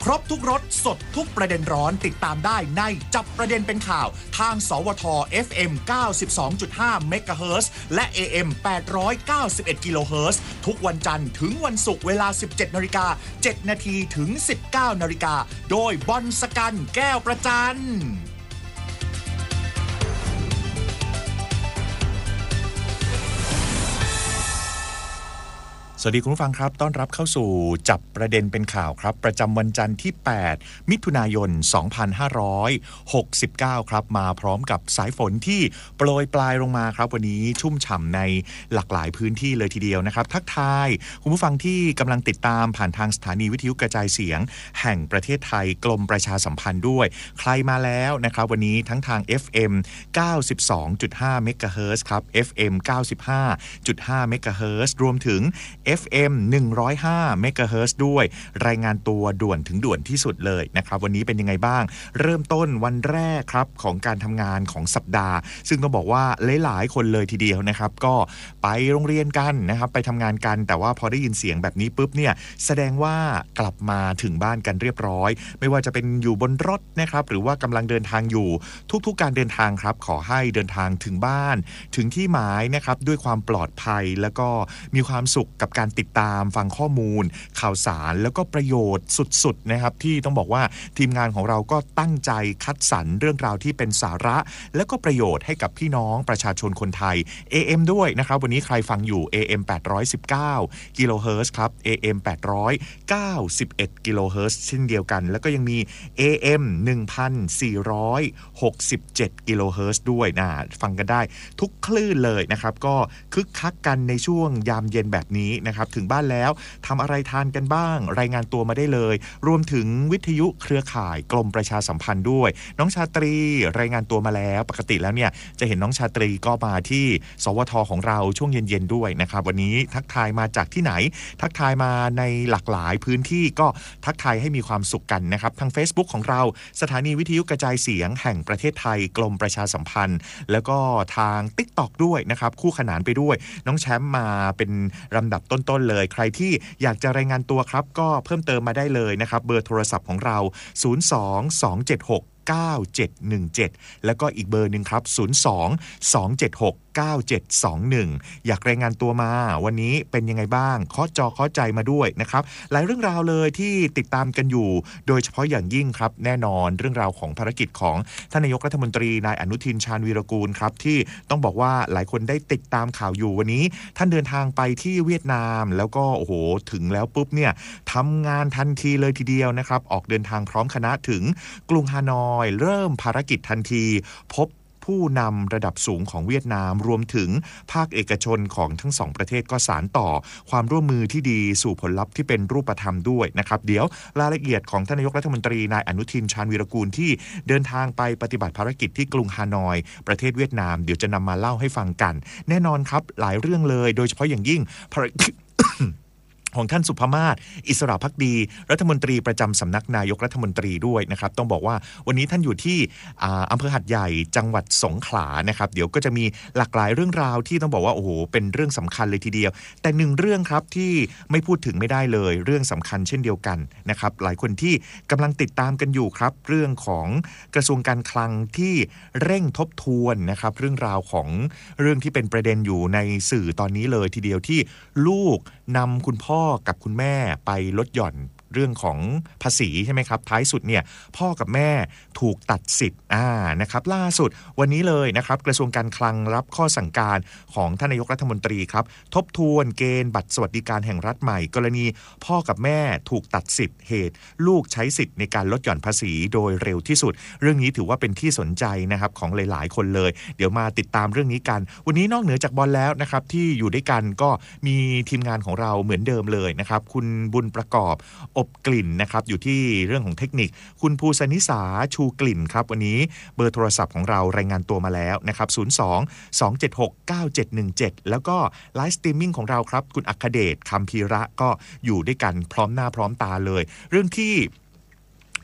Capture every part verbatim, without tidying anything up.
ครบทุกรสสดทุกประเด็นร้อนติดตามได้ในจับประเด็นเป็นข่าวทางสวท เอฟ เอ็ม เก้าสิบสองจุดห้า เมกะเฮิรตซ์และ เอ เอ็ม แปดร้อยเก้าสิบเอ็ด กิโลเฮิรตซ์ทุกวันจันทร์ถึงวันศุกร์เวลา สิบเจ็ดนาฬิกาเจ็ดนาทีถึง สิบเก้านาฬิกาโดยบอลสกันแก้วประจันสวัสดีคุณผู้ฟังครับต้อนรับเข้าสู่จับประเด็นเป็นข่าวครับประจำวันจันทร์ที่แปดมิถุนายนสองพันห้าร้อยหกสิบเก้าครับมาพร้อมกับสายฝนที่โปรยปลายลงมาครับวันนี้ชุ่มฉ่ำในหลากหลายพื้นที่เลยทีเดียวนะครับทักทายคุณผู้ฟังที่กำลังติดตามผ่านทางสถานีวิทยุกระจายเสียงแห่งประเทศไทยกรมประชาสัมพันธ์ด้วยใครมาแล้วนะครับวันนี้ทั้งทาง เอฟ เอ็ม เก้าสิบสองจุดห้า เมกะเฮิรตซ์ครับ เอฟ เอ็ม เก้าสิบห้าจุดห้า เมกะเฮิรตซ์รวมถึง เอฟ เอ็ม หนึ่งร้อยห้า เมกะเฮิรตซ์ด้วยรายงานตัวด่วนถึงด่วนที่สุดเลยนะครับวันนี้เป็นยังไงบ้างเริ่มต้นวันแรกครับของการทำงานของสัปดาห์ซึ่งต้องบอกว่าหลายๆคนเลยทีเดียวนะครับก็ไปโรงเรียนกันนะครับไปทำงานกันแต่ว่าพอได้ยินเสียงแบบนี้ปุ๊บเนี่ยแสดงว่ากลับมาถึงบ้านกันเรียบร้อยไม่ว่าจะเป็นอยู่บนรถนะครับหรือว่ากำลังเดินทางอยู่ทุกๆการเดินทางครับขอให้เดินทางถึงบ้านถึงที่หมายนะครับด้วยความปลอดภัยแล้วก็มีความสุขกับการติดตามฟังข้อมูลข่าวสารแล้วก็ประโยชน์สุดๆนะครับที่ต้องบอกว่าทีมงานของเราก็ตั้งใจคัดสรรเรื่องราวที่เป็นสาระและก็ประโยชน์ให้กับพี่น้องประชาชนคนไทย เอ เอ็ม ด้วยนะครับวันนี้ใครฟังอยู่ เอ เอ็ม แปดร้อยสิบเก้า กิโลเฮิรตซ์ครับ เอ เอ็ม แปดร้อยเก้าสิบเอ็ด กิโลเฮิรตซ์เช่นเดียวกันแล้วก็ยังมี เอ เอ็ม หนึ่งพันสี่ร้อยหกสิบเจ็ด กิโลเฮิรตซ์ด้วยนะฟังกันได้ทุกคลื่นเลยนะครับก็คึกคักกันในช่วงยามเย็นแบบนี้นะครับถึงบ้านแล้วทำอะไรทานกันบ้างรายงานตัวมาได้เลยรวมถึงวิทยุเครือข่ายกรมประชาสัมพันธ์ด้วยน้องชาตรีรายงานตัวมาแล้วปกติแล้วเนี่ยจะเห็นน้องชาตรีก็มาที่สวทของเราช่วงเย็นๆด้วยนะครับวันนี้ทักทายมาจากที่ไหนทักทายมาในหลากหลายพื้นที่ก็ทักทายให้มีความสุขกันนะครับทาง Facebook ของเราสถานีวิทยุกระจายเสียงแห่งประเทศไทยกรมประชาสัมพันธ์แล้วก็ทาง TikTok ด้วยนะครับคู่ขนานไปด้วยน้องแชมป์มาเป็นลำดับต้นๆเลยใครที่อยากจะรายงานตัวครับก็เพิ่มเติมมาได้เลยนะครับเบอร์โทรศัพท์ของเราศูนย์ สอง สอง เจ็ด หก เก้า เจ็ด หนึ่ง เจ็ดแล้วก็อีกเบอร์นึงครับศูนย์ สอง สอง เจ็ด หก เก้า เจ็ด สอง หนึ่งอยากรายงานตัวมาวันนี้เป็นยังไงบ้างเคาะจอเคาะใจมาด้วยนะครับหลายเรื่องราวเลยที่ติดตามกันอยู่โดยเฉพาะอย่างยิ่งครับแน่นอนเรื่องราวของภารกิจของท่านนายกรัฐมนตรีนายอนุทินชาญวีรกูลครับที่ต้องบอกว่าหลายคนได้ติดตามข่าวอยู่วันนี้ท่านเดินทางไปที่เวียดนามแล้วก็โอ้โหถึงแล้วปุ๊บเนี่ยทำงานทันทีเลยทีเดียวนะครับออกเดินทางพร้อมคณะถึงกรุงฮานอยเริ่มภารกิจทันทีพบผู้นำระดับสูงของเวียดนามรวมถึงภาคเอกชนของทั้งสองประเทศก็สานต่อความร่วมมือที่ดีสู่ผลลัพธ์ที่เป็นรูปธรรมด้วยนะครับเดี๋ยวรายละเอียดของท่านนายกรัฐมนตรีนายอนุทินชาญวีรกูลที่เดินทางไปปฏิบัติภารกิจที่กรุงฮานอยประเทศเวียดนามเดี๋ยวจะนำมาเล่าให้ฟังกันแน่นอนครับหลายเรื่องเลยโดยเฉพาะอย่างยิ่งภารกิจ ของท่านสุภมาศอิสระภักดีรัฐมนตรีประจำสำนักนายกรัฐมนตรีด้วยนะครับต้องบอกว่าวันนี้ท่านอยู่ที่อำเภอหัดใหญ่จังหวัดสงขลานะครับเดี๋ยวก็จะมีหลากหลายเรื่องราวที่ต้องบอกว่าโอ้โหเป็นเรื่องสำคัญเลยทีเดียวแต่หนึ่งเรื่องครับที่ไม่พูดถึงไม่ได้เลยเรื่องสำคัญเช่นเดียวกันนะครับหลายคนที่กำลังติดตามกันอยู่ครับเรื่องของกระทรวงการคลังที่เร่งทบทวนนะครับเรื่องราวของเรื่องที่เป็นประเด็นอยู่ในสื่อตอนนี้เลยทีเดียวที่ลูกนำคุณพ่อกับคุณแม่ไปลดหย่อนเรื่องของภาษีใช่ไหมครับท้ายสุดเนี่ยพ่อกับแม่ถูกตัดสิทธิ์อ่านะครับล่าสุดวันนี้เลยนะครับกระทรวงการคลังรับข้อสั่งการของท่านนายกรัฐมนตรีครับทบทวนเกณฑ์บัตรสวัสดิการแห่งรัฐใหม่กรณีพ่อกับแม่ถูกตัดสิทธิ์เหตุลูกใช้สิทธิ์ในการลดหย่อนภาษีโดยเร็วที่สุดเรื่องนี้ถือว่าเป็นที่สนใจนะครับของหลายๆคนเลยเดี๋ยวมาติดตามเรื่องนี้กันวันนี้นอกเหนือจากบอลแล้วนะครับที่อยู่ด้วยกันก็มีทีมงานของเราเหมือนเดิมเลยนะครับคุณบุญประกอบอบกลิ่นนะครับอยู่ที่เรื่องของเทคนิคคุณภูสนิสาชูกลิ่นครับวันนี้เบอร์โทรศัพท์ของเรารายงานตัวมาแล้วนะครับศูนย์ สอง สอง เจ็ด หก เก้า เจ็ด หนึ่ง เจ็ดแล้วก็ไลฟ์สตรีมมิ่งของเราครับคุณอัคเดชคำพีระก็อยู่ด้วยกันพร้อมหน้าพร้อมตาเลยเรื่องที่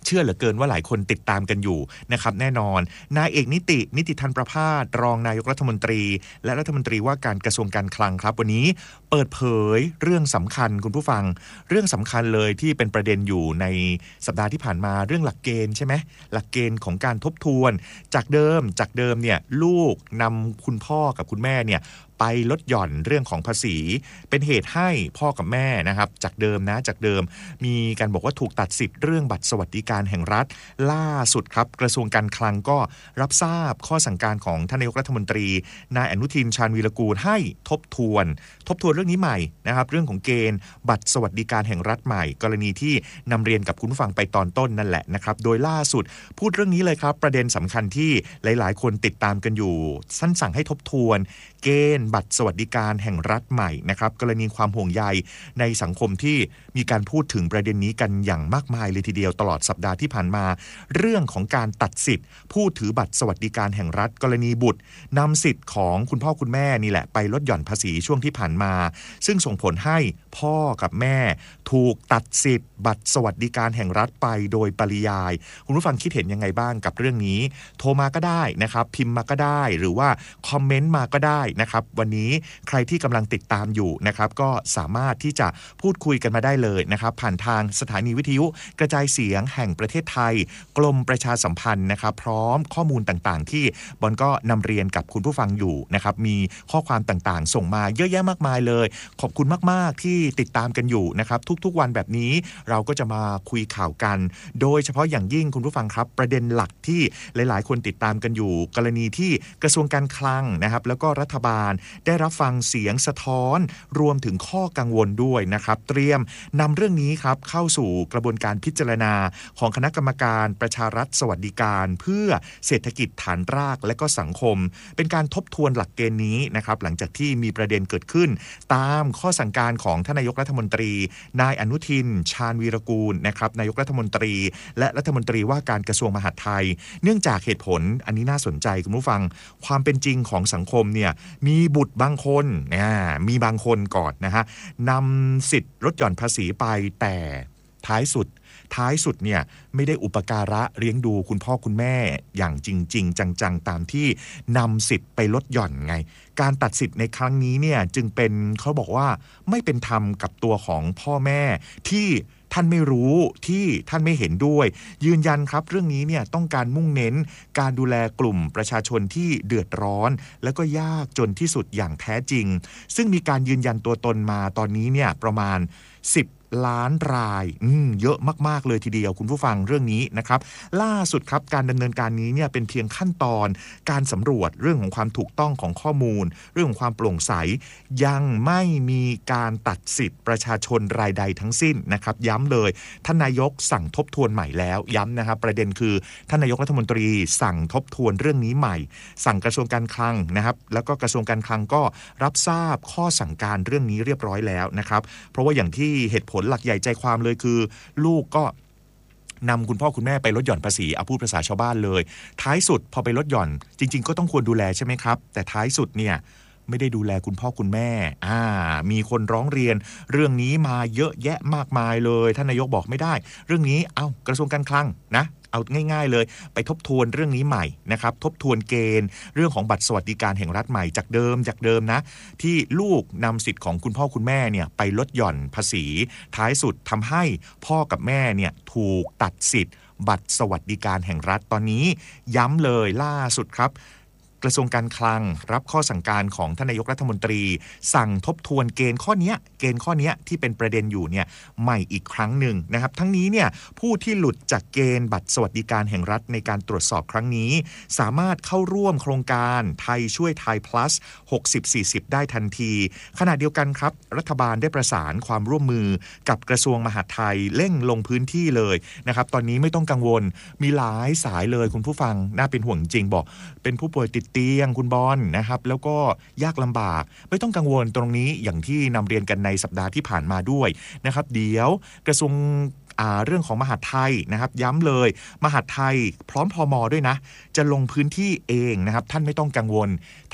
เชื่อเหลือเกินว่าหลายคนติดตามกันอยู่นะครับแน่นอนนายเอกนิตินิติธันประภาสรองนายกรัฐมนตรีและรัฐมนตรีว่าการกระทรวงการคลังครับวันนี้เปิดเผยเรื่องสำคัญคุณผู้ฟังเรื่องสำคัญเลยที่เป็นประเด็นอยู่ในสัปดาห์ที่ผ่านมาเรื่องหลักเกณฑ์ใช่ไหมหลักเกณฑ์ของการทบทวนจากเดิมจากเดิมเนี่ยลูกนำคุณพ่อกับคุณแม่เนี่ยไปลดหย่อนเรื่องของภาษีเป็นเหตุให้พ่อกับแม่นะครับจากเดิมนะจากเดิมมีการบอกว่าถูกตัดสิทธิ์เรื่องบัตรสวัสดิการแห่งรัฐล่าสุดครับกระทรวงการคลังก็รับทราบข้อสั่งการของท่านนายกรัฐมนตรีนายอนุทินชาญวีรกูลให้ทบทวนทบทวนเรื่องนี้ใหม่นะครับเรื่องของเกณฑ์บัตรสวัสดิการแห่งรัฐใหม่กรณีที่นำเรียนกับคุณผู้ฟังไปตอนต้นนั่นแหละนะครับโดยล่าสุดพูดเรื่องนี้เลยครับประเด็นสำคัญที่หลายๆคนติดตามกันอยู่ท่านสั่งให้ทบทวนเกณฑ์บัตรสวัสดิการแห่งรัฐใหม่นะครับกรณีความห่วงใยในสังคมที่มีการพูดถึงประเด็นนี้กันอย่างมากมายเลยทีเดียวตลอดสัปดาห์ที่ผ่านมาเรื่องของการตัดสิทธิ์ผู้ถือบัตรสวัสดิการแห่งรัฐกรณีบุตรนำสิทธิ์ของคุณพ่อคุณแม่นี่แหละไปลดหย่อนภาษีช่วงที่ผ่านมาซึ่งส่งผลให้พ่อกับแม่ถูกตัดสิทธิ์บัตรสวัสดิการแห่งรัฐไปโดยปริยายคุณผู้ฟังคิดเห็นยังไงบ้างกับเรื่องนี้โทรมาก็ได้นะครับพิมพ์มาก็ได้หรือว่าคอมเมนต์มาก็ได้นะครับวันนี้ใครที่กำลังติดตามอยู่นะครับก็สามารถที่จะพูดคุยกันมาได้เลยนะครับผ่านทางสถานีวิทยุกระจายเสียงแห่งประเทศไทยกรมประชาสัมพันธ์นะครับพร้อมข้อมูลต่างๆที่บอลก็นำเรียนกับคุณผู้ฟังอยู่นะครับมีข้อความต่างๆส่งมาเยอะแยะมากมายเลยขอบคุณมากๆที่ติดตามกันอยู่นะครับทุกๆวันแบบนี้เราก็จะมาคุยข่าวกันโดยเฉพาะอย่างยิ่งคุณผู้ฟังครับประเด็นหลักที่หลายๆคนติดตามกันอยู่กรณีที่กระทรวงการคลังนะครับแล้วก็รัฐบาลได้รับฟังเสียงสะท้อนรวมถึงข้อกังวลด้วยนะครับเตรียมนำเรื่องนี้ครับเข้าสู่กระบวนการพิจารณาของคณะกรรมการประชารัฐสวัสดิการเพื่อเศรษฐกิจฐานรากและก็สังคมเป็นการทบทวนหลักเกณฑ์นี้นะครับหลังจากที่มีประเด็นเกิดขึ้นตามข้อสั่งการของท่านนายกรัฐมนตรีนายอนุทินชาญวีรกูลนะครับนายกรัฐมนตรีและรัฐมนตรีว่าการกระทรวงมหาดไทยเนื่องจากเหตุผลอันนี้น่าสนใจคุณผู้ฟังความเป็นจริงของสังคมเนี่ยมีบุตรบางคนนะมีบางคนก่อนนะฮะนำสิทธิ์ลดหย่อนภาษีไปแต่ท้ายสุดท้ายสุดเนี่ยไม่ได้อุปการะเลี้ยงดูคุณพ่อคุณแม่อย่างจริงๆจังๆตามที่นำสิทธิ์ไปลดหย่อนไงการตัดสิทธิ์ในครั้งนี้เนี่ยจึงเป็นเขาบอกว่าไม่เป็นธรรมกับตัวของพ่อแม่ที่ท่านไม่รู้ที่ท่านไม่เห็นด้วยยืนยันครับเรื่องนี้เนี่ยต้องการมุ่งเน้นการดูแลกลุ่มประชาชนที่เดือดร้อนและก็ยากจนที่สุดอย่างแท้จริงซึ่งมีการยืนยันตัวตนมาตอนนี้เนี่ยประมาณสิบล้านรายอืมเยอะมากๆเลยทีเดียวคุณผู้ฟังเรื่องนี้นะครับล่าสุดครับการดำเนินการนี้เนี่ยเป็นเพียงขั้นตอนการสำรวจเรื่องของความถูกต้องของข้อมูลเรื่องของความโปร่งใสยังไม่มีการตัดสิทธิ์ประชาชนรายใดทั้งสิ้นนะครับย้ำเลยท่านนายกสั่งทบทวนใหม่แล้วย้ำนะครับประเด็นคือท่านนายกรัฐมนตรีสั่งทบทวนเรื่องนี้ใหม่สั่งกระทรวงการคลังนะครับแล้วก็กระทรวงการคลังก็รับทราบข้อสั่งการเรื่องนี้เรียบร้อยแล้วนะครับเพราะว่าอย่างที่เหตุผลหลักใหญ่ใจความเลยคือลูกก็นำคุณพ่อคุณแม่ไปลดหย่อนภาษีเอาพูดภาษาชาวบ้านเลยท้ายสุดพอไปลดหย่อนจริงๆก็ต้องควรดูแลใช่ไหมครับแต่ท้ายสุดเนี่ยไม่ได้ดูแลคุณพ่อคุณแม่อ่ามีคนร้องเรียนเรื่องนี้มาเยอะแยะมากมายเลยท่านนายกบอกไม่ได้เรื่องนี้เอ้ากระทรวงการคลังนะเอาง่ายๆเลยไปทบทวนเรื่องนี้ใหม่นะครับทบทวนเกณฑ์เรื่องของบัตรสวัสดิการแห่งรัฐใหม่จากเดิมจากเดิมนะที่ลูกนำสิทธิ์ของคุณพ่อคุณแม่เนี่ยไปลดหย่อนภาษีท้ายสุดทำให้พ่อกับแม่เนี่ยถูกตัดสิทธิ์บัตรสวัสดิการแห่งรัฐตอนนี้ย้ำเลยล่าสุดครับกระทรวงการคลังรับข้อสั่งการของท่านนายกรัฐมนตรีสั่งทบทวนเกณฑ์ข้อนี้เกณฑ์ข้อนี้ที่เป็นประเด็นอยู่เนี่ยใหม่อีกครั้งหนึ่งนะครับทั้งนี้เนี่ยผู้ที่หลุดจากเกณฑ์บัตรสวัสดิการแห่งรัฐในการตรวจสอบครั้งนี้สามารถเข้าร่วมโครงการไทยช่วยไทย plus หกสิบ สี่สิบได้ทันทีขณะเดียวกันครับรัฐบาลได้ประสานความร่วมมือกับกระทรวงมหาดไทยเร่งลงพื้นที่เลยนะครับตอนนี้ไม่ต้องกังวลมีหลายสายเลยคุณผู้ฟังน่าเป็นห่วงจริงบอกเป็นผู้ป่วยติดเตียงคุณบอลนะครับแล้วก็ยากลำบากไม่ต้องกังวลตรงนี้อย่างที่นำเรียนกันในสัปดาห์ที่ผ่านมาด้วยนะครับเดี๋ยวกระทรวงเรื่องของมหาดไทยนะครับย้ำเลยมหาดไทยพร้อมพม.ด้วยนะจะลงพื้นที่เองนะครับท่านไม่ต้องกังวลท่าน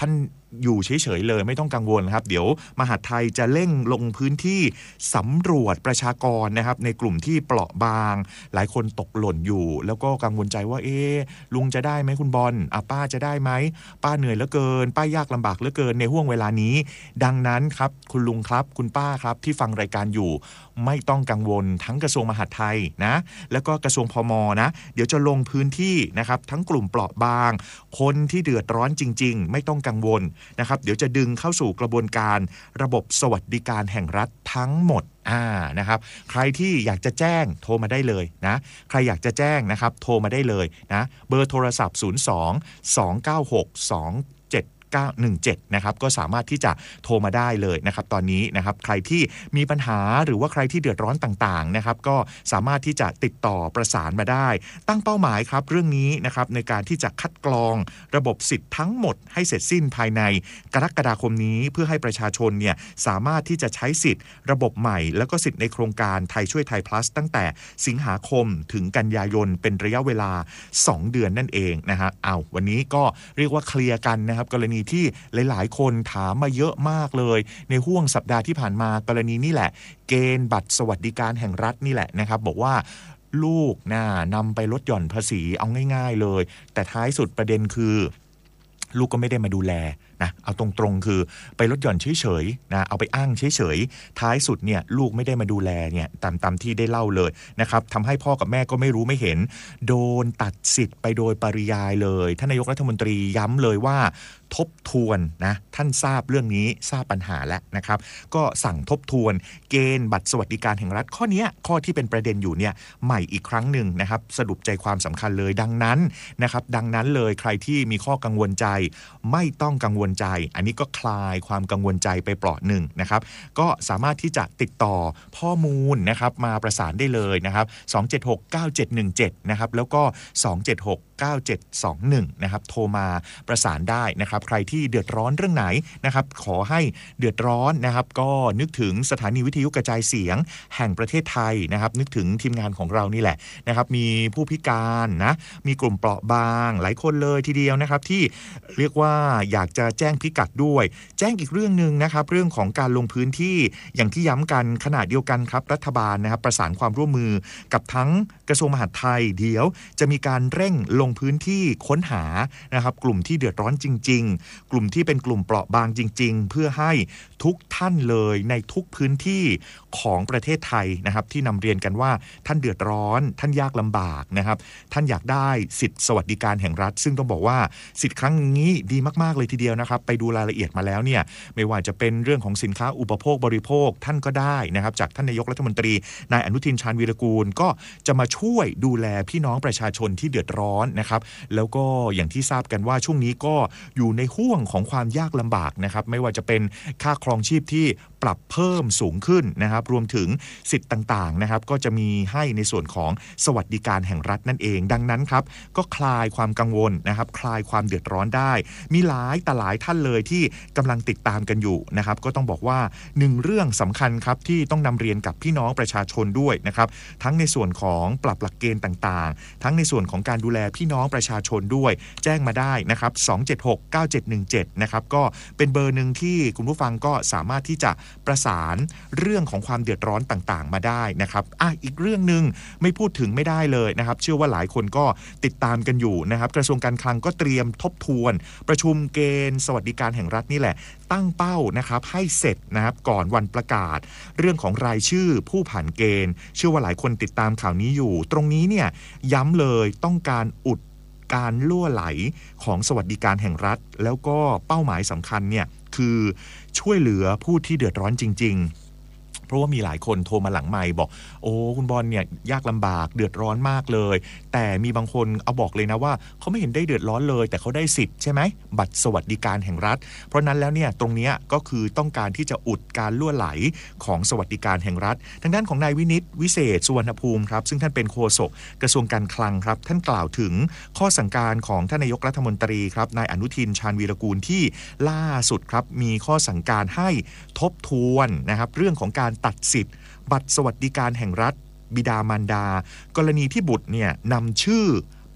อยู่เฉยๆเลยไม่ต้องกังวลครับเดี๋ยวมหาดไทยจะเร่งลงพื้นที่สำรวจประชากรนะครับในกลุ่มที่เปราะบางหลายคนตกหล่นอยู่แล้วก็กังวลใจว่าเอ๊ะลุงจะได้ไหมคุณบอลอ่ะป้าจะได้ไหมป้าเหนื่อยเหลือเกินป้ายากลำบากเหลือเกินในห่วงเวลานี้ดังนั้นครับคุณลุงครับคุณป้าครับที่ฟังรายการอยู่ไม่ต้องกังวลทั้งกระทรวงมหาดไทยนะแล้วก็กระทรวงพม.นะเดี๋ยวจะลงพื้นที่นะครับทั้งกลุ่มเปราะบางคนที่เดือดร้อนจริงๆไม่ต้องกังวลนะครับเดี๋ยวจะดึงเข้าสู่กระบวนการระบบสวัสดิการแห่งรัฐทั้งหมดอ่านะครับใครที่อยากจะแจ้งโทรมาได้เลยนะใครอยากจะแจ้งนะครับโทรมาได้เลยนะเบอร์โทรศัพท์ศูนย์ สอง สอง เก้า หก สอง เจ็ด เก้า หนึ่ง เจ็ดนะครับก็สามารถที่จะโทรมาได้เลยนะครับตอนนี้นะครับใครที่มีปัญหาหรือว่าใครที่เดือดร้อนต่างๆนะครับก็สามารถที่จะติดต่อประสานมาได้ตั้งเป้าหมายครับเรื่องนี้นะครับในการที่จะคัดกรองระบบสิทธิ์ทั้งหมดให้เสร็จสิ้นภายในกรกฎาคมนี้เพื่อให้ประชาชนเนี่ยสามารถที่จะใช้สิทธิ์ระบบใหม่แล้วก็สิทธิ์ในโครงการไทยช่วยไทย plus ตั้งแต่สิงหาคมถึงกันยายนเป็นระยะเวลาสองเดือนนั่นเองนะฮะเอาวันนี้ก็เรียกว่าเคลียร์กันนะครับกรณีที่หลายๆคนถามมาเยอะมากเลยในห่วงสัปดาห์ที่ผ่านมากรณีนี่แหละเกณฑ์บัตรสวัสดิการแห่งรัฐนี่แหละนะครับบอกว่าลูกน่านำไปลดหย่อนภาษีเอาง่ายๆเลยแต่ท้ายสุดประเด็นคือลูกก็ไม่ได้มาดูแลนะเอาตรงๆคือไปลดหย่อนเฉยๆนะเอาไปอ้างเฉยๆท้ายสุดเนี่ยลูกไม่ได้มาดูแลเนี่ยตามตามที่ได้เล่าเลยนะครับทำให้พ่อกับแม่ก็ไม่รู้ไม่เห็นโดนตัดสิทธิ์ไปโดยปริยายเลยท่านนายกรัฐมนตรีย้ำเลยว่าทบทวนนะท่านทราบเรื่องนี้ทราบปัญหาแล้วนะครับก็สั่งทบทวนเกณฑ์บัตรสวัสดิการแห่งรัฐข้อนี้ข้อที่เป็นประเด็นอยู่เนี่ยใหม่อีกครั้งหนึ่งนะครับสรุปใจความสำคัญเลยดังนั้นนะครับดังนั้นเลยใครที่มีข้อกังวลใจไม่ต้องกังวลใจอันนี้ก็คลายความกังวลใจไปเปราะหนึ่งนะครับก็สามารถที่จะติดต่อข้อมูลนะครับมาประสานได้เลยนะครับสอง เจ็ด หก เก้า เจ็ด หนึ่ง เจ็ดนะครับแล้วก็สอง เจ็ด หก เก้า เจ็ด สอง หนึ่งนะครับโทรมาประสานได้นะครับใครที่เดือดร้อนเรื่องไหนนะครับขอให้เดือดร้อนนะครับก็นึกถึงสถานีวิทยุกระจายเสียงแห่งประเทศไทยนะครับนึกถึงทีมงานของเรานี่แหละนะครับมีผู้พิการนะมีกลุ่มเปราะบางหลายคนเลยทีเดียวนะครับที่เรียกว่าอยากจะแจ้งพิกัดด้วยแจ้งอีกเรื่องนึงนะครับเรื่องของการลงพื้นที่อย่างที่ย้ำกันขณะเดียวกันครับรัฐบาลนะครับประสานความร่วมมือกับทั้งกระทรวงมหาดไทยเดี๋ยวจะมีการเร่งลงพื้นที่ค้นหานะครับกลุ่มที่เดือดร้อนจริงๆกลุ่มที่เป็นกลุ่มเปราะบางจริงๆเพื่อให้ทุกท่านเลยในทุกพื้นที่ของประเทศไทยนะครับที่นำเรียนกันว่าท่านเดือดร้อนท่านยากลำบากนะครับท่านอยากได้สิทธิสวัสดิการแห่งรัฐซึ่งต้องบอกว่าสิทธิ์ครั้งนี้ดีมากๆเลยทีเดียวนะครับไปดูรายละเอียดมาแล้วเนี่ยไม่ว่าจะเป็นเรื่องของสินค้าอุปโภคบริโภคท่านก็ได้นะครับจากท่านนายกรัฐมนตรีนายอนุทินชาญวีรกูลก็จะมาช่วยดูแลพี่น้องประชาชนที่เดือดร้อนนะครับแล้วก็อย่างที่ทราบกันว่าช่วงนี้ก็อยู่ในห่วงของความยากลำบากนะครับไม่ว่าจะเป็นค่าครองชีพที่ปรับเพิ่มสูงขึ้นนะครับรวมถึงสิทธิ์ต่างๆนะครับก็จะมีให้ในส่วนของสวัสดิการแห่งรัฐนั่นเองดังนั้นครับก็คลายความกังวลนะครับคลายความเดือดร้อนได้มีหลายแต่หลายท่านเลยที่กำลังติดตามกันอยู่นะครับก็ต้องบอกว่าหนึ่งเรื่องสำคัญครับที่ต้องนำเรียนกับพี่น้องประชาชนด้วยนะครับทั้งในส่วนของปรับหลักเกณฑ์ต่างๆทั้งในส่วนของการดูแลพี่น้องประชาชนด้วยแจ้งมาได้นะครับสอง เจ็ด หก เก้า เจ็ด หนึ่ง เจ็ดนะครับก็เป็นเบอร์นึงที่คุณผู้ฟังก็สามารถที่จะประสานเรื่องของความเดือดร้อนต่างๆมาได้นะครับอ่ะอีกเรื่องนึงไม่พูดถึงไม่ได้เลยนะครับเชื่อว่าหลายคนก็ติดตามกันอยู่นะครับกระทรวงการคลังก็เตรียมทบทวนประชุมเกณฑ์สวัสดิการแห่งรัฐนี่แหละตั้งเป้านะครับให้เสร็จนะครับก่อนวันประกาศเรื่องของรายชื่อผู้ผ่านเกณฑ์เชื่อว่าหลายคนติดตามข่าวนี้อยู่ตรงนี้เนี่ยย้ำเลยต้องการอุดการล่วไหลของสวัสดิการแห่งรัฐแล้วก็เป้าหมายสำคัญเนี่ยคือช่วยเหลือผู้ที่เดือดร้อนจริงๆเพราะว่ามีหลายคนโทรมาหลังไมค์บอกโอ้คุณบอลเนี่ยยากลำบากเดือดร้อนมากเลยแต่มีบางคนเอาบอกเลยนะว่าเขาไม่เห็นได้เดือดร้อนเลยแต่เขาได้สิทธิ์ใช่ไหมบัตรสวัสดิการแห่งรัฐเพราะนั้นแล้วเนี่ยตรงนี้ก็คือต้องการที่จะอุดการล่วไหลของสวัสดิการแห่งรัฐทางด้านของนายวินิตวิเศษสุวรรณภูมิครับซึ่งท่านเป็นโฆษกกระทรวงการคลังครับท่านกล่าวถึงข้อสั่งการของท่านนายกรัฐมนตรีครับนายอนุทินชาญวีรกูลที่ล่าสุดครับมีข้อสั่งการให้ทบทวนนะครับเรื่องของการตัดสิทธิ์บัตรสวัสดิการแห่งรัฐบิดามารดากรณีที่บุตรเนี่ยนำชื่อไป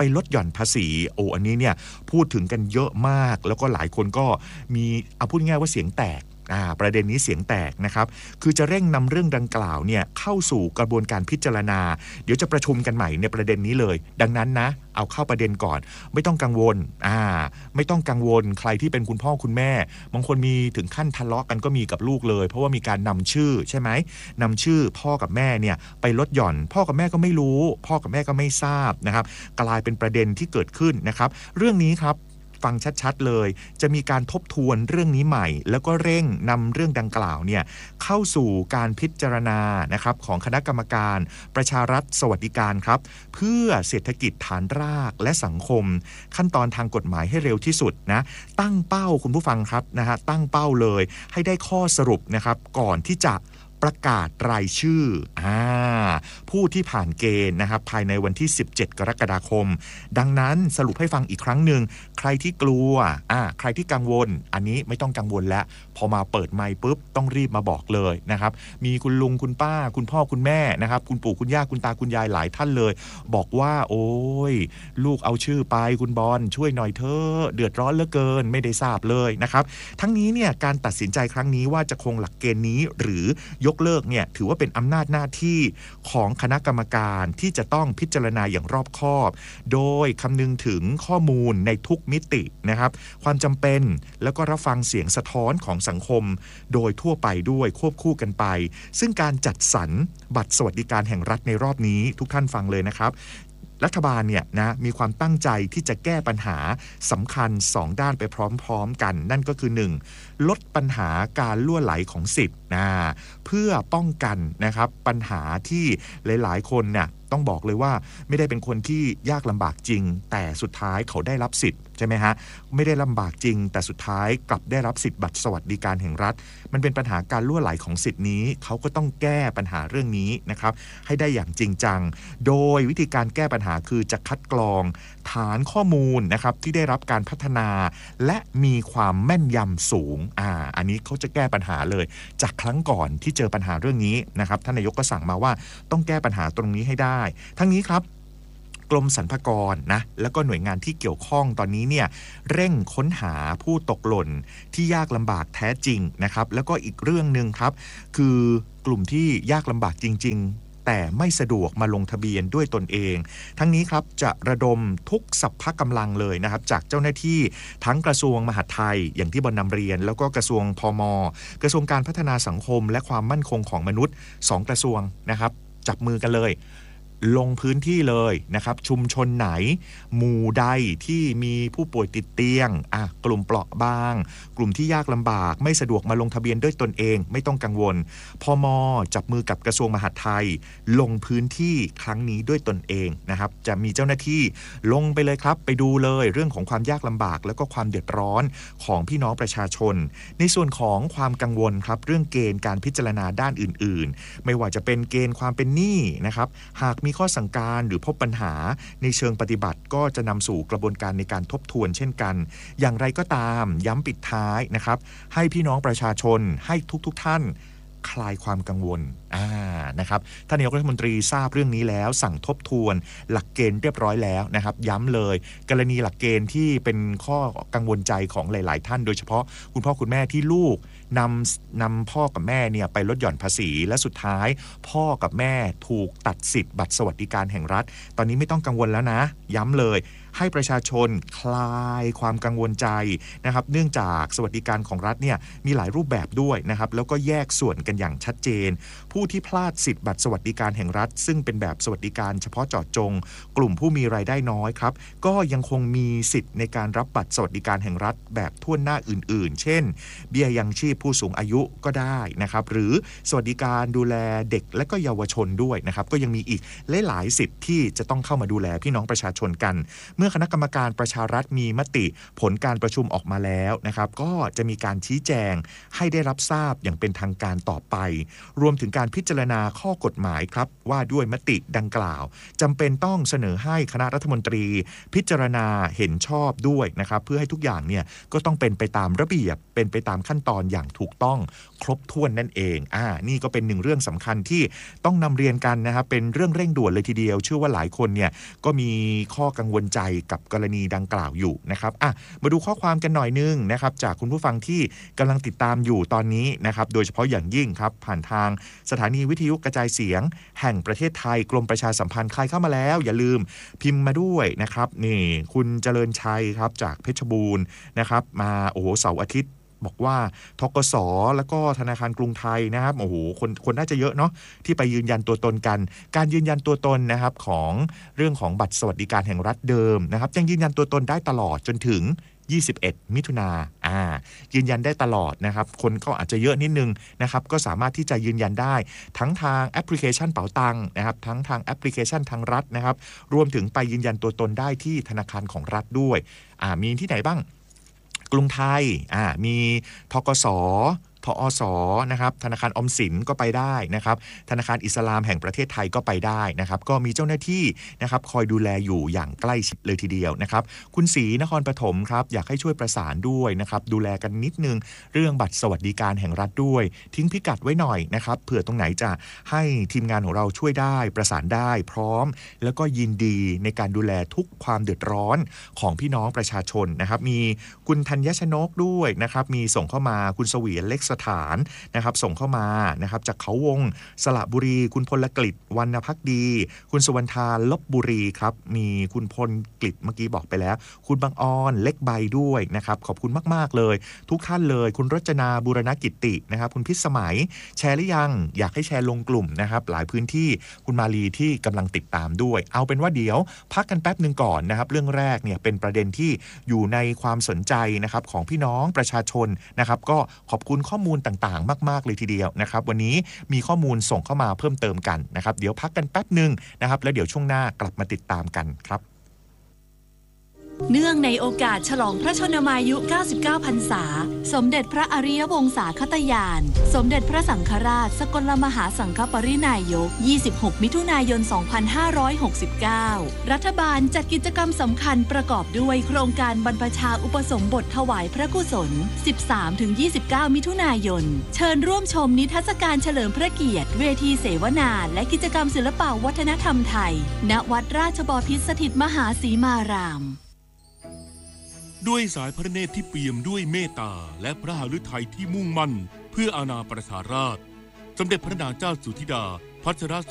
ไปลดหย่อนภาษีโอ้อันนี้เนี่ยพูดถึงกันเยอะมากแล้วก็หลายคนก็มีเอาพูดง่ายๆว่าเสียงแตกอ่าประเด็นนี้เสียงแตกนะครับคือจะเร่งนำเรื่องดังกล่าวเนี่ยเข้าสู่กระบวนการพิจารณาเดี๋ยวจะประชุมกันใหม่ในประเด็นนี้เลยดังนั้นนะเอาเข้าประเด็นก่อนไม่ต้องกังวลอ่าไม่ต้องกังวลใครที่เป็นคุณพ่อคุณแม่บางคนมีถึงขั้นทะเลาะกันก็มีกับลูกเลยเพราะว่ามีการนำชื่อใช่ไหมนำชื่อพ่อกับแม่เนี่ยไปลดหย่อนพ่อกับแม่ก็ไม่รู้พ่อกับแม่ก็ไม่ทราบนะครับกลายเป็นประเด็นที่เกิดขึ้นนะครับเรื่องนี้ครับฟังชัดๆเลยจะมีการทบทวนเรื่องนี้ใหม่แล้วก็เร่งนำเรื่องดังกล่าวเนี่ยเข้าสู่การพิจารณานะครับของคณะกรรมการประชารัฐสวัสดิการครับเพื่อเศรษฐกิจฐานรากและสังคมขั้นตอนทางกฎหมายให้เร็วที่สุดนะตั้งเป้าคุณผู้ฟังครับนะฮะตั้งเป้าเลยให้ได้ข้อสรุปนะครับก่อนที่จะประกาศรายชื่ออ่าผู้ที่ผ่านเกณฑ์นะครับภายในวันที่สิบเจ็ดกรกฎาคมดังนั้นสรุปให้ฟังอีกครั้งหนึ่งใครที่กลัวอ่าใครที่กังวลอันนี้ไม่ต้องกังวลแล้วพอมาเปิดไมค์ปุ๊บต้องรีบมาบอกเลยนะครับมีคุณลุงคุณป้าคุณพ่อคุณแม่นะครับคุณปู่คุณย่าคุณตาคุณยายหลายท่านเลยบอกว่าโอ้ยลูกเอาชื่อไปคุณบอลช่วยหน่อยเถอะเดือดร้อนเหลือเกินไม่ได้ทราบเลยนะครับทั้งนี้เนี่ยการตัดสินใจครั้งนี้ว่าจะคงหลักเกณฑ์นี้หรือยกเลิกเนี่ยถือว่าเป็นอำนาจหน้าที่ของคณะกรรมการที่จะต้องพิจารณาอย่างรอบคอบโดยคำนึงถึงข้อมูลในทุกมิตินะครับความจำเป็นแล้วก็รับฟังเสียงสะท้อนของสังคมโดยทั่วไปด้วยควบคู่กันไปซึ่งการจัดสรรบัตรสวัสดิการแห่งรัฐในรอบนี้ทุกท่านฟังเลยนะครับรัฐบาลเนี่ยนะมีความตั้งใจที่จะแก้ปัญหาสำคัญสองด้านไปพร้อมๆกันนั่นก็คือหนึ่งลดปัญหาการล่วไหลของสิทธิ์นะเพื่อป้องกันนะครับปัญหาที่หลายๆคนเนี่ยต้องบอกเลยว่าไม่ได้เป็นคนที่ยากลำบากจริงแต่สุดท้ายเขาได้รับสิทธิ์ใช่ไหมฮะไม่ได้ลำบากจริงแต่สุดท้ายกลับได้รับสิทธิ์บัตรสวัสดิการแห่งรัฐมันเป็นปัญหาการล่วไหลของสิทธิ์นี้เขาก็ต้องแก้ปัญหาเรื่องนี้นะครับให้ได้อย่างจริงจังโดยวิธีการแก้ปัญหาคือจะคัดกรองฐานข้อมูลนะครับที่ได้รับการพัฒนาและมีความแม่นยำสูงอ่าอันนี้เขาจะแก้ปัญหาเลยจากครั้งก่อนที่เจอปัญหาเรื่องนี้นะครับท่านนายกก็สั่งมาว่าต้องแก้ปัญหาตรงนี้ให้ได้ทั้งนี้ครับกรมสรรพากรนะแล้วก็หน่วยงานที่เกี่ยวข้องตอนนี้เนี่ยเร่งค้นหาผู้ตกหล่นที่ยากลำบากแท้จริงนะครับแล้วก็อีกเรื่องนึงครับคือกลุ่มที่ยากลำบากจริงๆแต่ไม่สะดวกมาลงทะเบียนด้วยตนเองทั้งนี้ครับจะระดมทุกสรรพกำลังเลยนะครับจากเจ้าหน้าที่ทั้งกระทรวงมหาดไทยอย่างที่บรรนำเรียนแล้วก็กระทรวงพม.กระทรวงการพัฒนาสังคมและความมั่นคงของมนุษย์สองกระทรวงนะครับจับมือกันเลยลงพื้นที่เลยนะครับชุมชนไหนหมู่ใดที่มีผู้ป่วยติดเตียงอ่ะกลุ่มเปราะบางกลุ่มที่ยากลำบากไม่สะดวกมาลงทะเบียนด้วยตนเองไม่ต้องกังวลพม.จับมือกับกระทรวงมหาดไทยลงพื้นที่ครั้งนี้ด้วยตนเองนะครับจะมีเจ้าหน้าที่ลงไปเลยครับไปดูเลยเรื่องของความยากลำบากแล้วก็ความเดือดร้อนของพี่น้องประชาชนในส่วนของความกังวลครับเรื่องเกณฑ์การพิจารณาด้านอื่นๆไม่ว่าจะเป็นเกณฑ์ความเป็นหนี้นะครับหากมีมีข้อสั่งการหรือพบปัญหาในเชิงปฏิบัติก็จะนำสู่กระบวนการในการทบทวนเช่นกันอย่างไรก็ตามย้ำปิดท้ายนะครับให้พี่น้องประชาชนให้ทุกๆ ท, ท่านคลายความกังวลอ่านะครับท่านนายกรัฐมนตรีทราบเรื่องนี้แล้วสั่งทบทวนหลักเกณฑ์เรียบร้อยแล้วนะครับย้ำเลยกรณีหลักเกณฑ์ที่เป็นข้อกังวลใจของหลายๆท่านโดยเฉพาะคุณพ่อคุณแม่ที่ลูกนำนำพ่อกับแม่เนี่ยไปลดหย่อนภาษีและสุดท้ายพ่อกับแม่ถูกตัดสิทธิ์บัตรสวัสดิการแห่งรัฐตอนนี้ไม่ต้องกังวลแล้วนะย้ำเลยให้ประชาชนคลายความกังวลใจนะครับเนื่องจากสวัสดิการของรัฐเนี่ยมีหลายรูปแบบด้วยนะครับแล้วก็แยกส่วนกันอย่างชัดเจนผู้ที่พลาดสิทธิ์บัตรสวัสดิการแห่งรัฐซึ่งเป็นแบบสวัสดิการเฉพาะเจาะจงกลุ่มผู้มีรายได้น้อยครับก็ยังคงมีสิทธิ์ในการรับบัตรสวัสดิการแห่งรัฐแบบทั่วหน้าอื่นๆเช่นเบี้ยยังชีพผู้สูงอายุก็ได้นะครับหรือสวัสดิการดูแลเด็กและก็เยาวชนด้วยนะครับก็ยังมีอีกหลายๆสิทธิ์ที่จะต้องเข้ามาดูแลพี่น้องประชาชนกันมื่อคณะกรรมการประชารัฐมีมติผลการประชุมออกมาแล้วนะครับก็จะมีการชี้แจงให้ได้รับทราบอย่างเป็นทางการต่อไปรวมถึงการพิจารณาข้อกฎหมายครับว่าด้วยมติดังกล่าวจำเป็นต้องเสนอให้คณะรัฐมนตรีพิจารณาเห็นชอบด้วยนะครับเพื่อให้ทุกอย่างเนี่ยก็ต้องเป็นไปตามระเบียบเป็นไปตามขั้นตอนอย่างถูกต้องครบถ้วนนั่นเองอ่านี่ก็เป็นหนึ่งเรื่องสำคัญที่ต้องนำเรียนกันนะครับเป็นเรื่องเร่งด่วนเลยทีเดียวเชื่อว่าหลายคนเนี่ยก็มีข้อกังวลใจกับกรณีดังกล่าวอยู่นะครับอ่ะมาดูข้อความกันหน่อยนึงนะครับจากคุณผู้ฟังที่กำลังติดตามอยู่ตอนนี้นะครับโดยเฉพาะอย่างยิ่งครับผ่านทางสถานีวิทยุกระจายเสียงแห่งประเทศไทยกรมประชาสัมพันธ์ใครเข้ามาแล้วอย่าลืมพิมพ์มาด้วยนะครับนี่คุณเจริญชัยครับจากเพชรบูรณ์นะครับมาโอ้โหเสาร์อาทิตย์บอกว่าธกส.แล้วก็ธนาคารกรุงไทยนะครับโอ้โหคนคนน่าจะเยอะเนาะที่ไปยืนยันตัวตนกันการยืนยันตัวตนนะครับของเรื่องของบัตรสวัสดิการแห่งรัฐเดิมนะครับยังยืนยันตัวตนได้ตลอดจนถึงยี่สิบเอ็ดมิถุนาอ่ายืนยันได้ตลอดนะครับคนก็อาจจะเยอะนิดนึงนะครับก็สามารถที่จะยืนยันได้ทั้งทางแอปพลิเคชันเป๋าตังค์นะครับทั้งทางแอปพลิเคชันทางรัฐนะครับรวมถึงไปยืนยันตัวตนได้ที่ธนาคารของรัฐด้วยอ่ามีที่ไหนบ้างกรุงไทยอ่ามีธกส.ทอส.นะครับธนาคารออมสินก็ไปได้นะครับธนาคารอิสลามแห่งประเทศไทยก็ไปได้นะครับก็มีเจ้าหน้าที่นะครับคอยดูแลอยู่อย่างใกล้ชิดเลยทีเดียวนะครับคุณศรีนครปฐมครับอยากให้ช่วยประสานด้วยนะครับดูแลกันนิดนึงเรื่องบัตรสวัสดิการแห่งรัฐด้วยทิ้งพิกัดไว้หน่อยนะครับเผื่อตรงไหนจะให้ทีมงานของเราช่วยได้ประสานได้พร้อมแล้วก็ยินดีในการดูแลทุกความเดือดร้อนของพี่น้องประชาชนนะครับมีคุณธัญชนกด้วยนะครับมีส่งเข้ามาคุณเสวียนเล็กสถานนะครับส่งเข้ามานะครับจากเขาวงสระบุรีคุณพลกฤษวรรณภักดีคุณสุวรรณทาลบบุรีครับมีคุณพลกฤษเมื่อกี้บอกไปแล้วคุณบางออนเล็กใบด้วยนะครับขอบคุณมากๆเลยทุกท่านเลยคุณรจนาบูรณกิตินะครับคุณพิษสมัยแชร์หรือยังอยากให้แชร์ลงกลุ่มนะครับหลายพื้นที่คุณมาลีที่กำลังติดตามด้วยเอาเป็นว่าเดี๋ยวพักกันแป๊บนึงก่อนนะครับเรื่องแรกเนี่ยเป็นประเด็นที่อยู่ในความสนใจนะครับของพี่น้องประชาชนนะครับก็ขอบคุณข้อมูลต่างๆมากๆเลยทีเดียวนะครับวันนี้มีข้อมูลส่งเข้ามาเพิ่มเติมกันนะครับเดี๋ยวพักกันแป๊บนึงนะครับแล้วเดี๋ยวช่วงหน้ากลับมาติดตามกันครับเนื่องในโอกาสฉลองพระชนมายุเก้าสิบเก้าพรรษาสมเด็จพระอริยวงศาคตญาณสมเด็จพระสังฆราชสกลมหาสังฆปรินายกยี่สิบหกมิถุนายนสองพันห้าร้อยหกสิบเก้ารัฐบาลจัดกิจกรรมสำคัญประกอบด้วยโครงการบรรพชาอุปสมบทถวายพระกุศล สิบสามถึงยี่สิบเก้า มิถุนายนเชิญร่วมชมนิทรรศการเฉลิมพระเกียรติเวทีเสวนาและกิจกรรมศิลปวัฒนธรรมไทยณวัดราชบพิตรสถิตมหาสีมารามด้วยสายพระเนตรที่เปี่ยมด้วยเมตตาและพระหฤทัยที่มุ่งมั่นเพื่ออาณาประชาราษฎร์สมเด็จพระนางเจ้าสุธิดาพัชร